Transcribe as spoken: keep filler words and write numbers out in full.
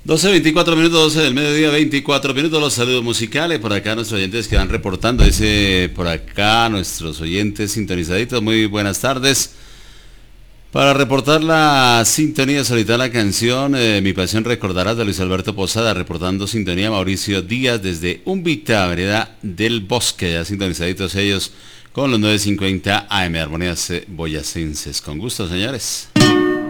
doce veinticuatro minutos, doce del mediodía, veinticuatro minutos, los saludos musicales. Por acá nuestros oyentes que van reportando, dice por acá nuestros oyentes sintonizaditos, muy buenas tardes. Para reportar la sintonía, solicitar la canción eh, Mi Pasión Recordarás de Luis Alberto Posada, reportando sintonía Mauricio Díaz desde Umbita, vereda del Bosque, ya sintonizaditos ellos con los nueve cincuenta A M, Armonías Boyacenses. Con gusto, señores.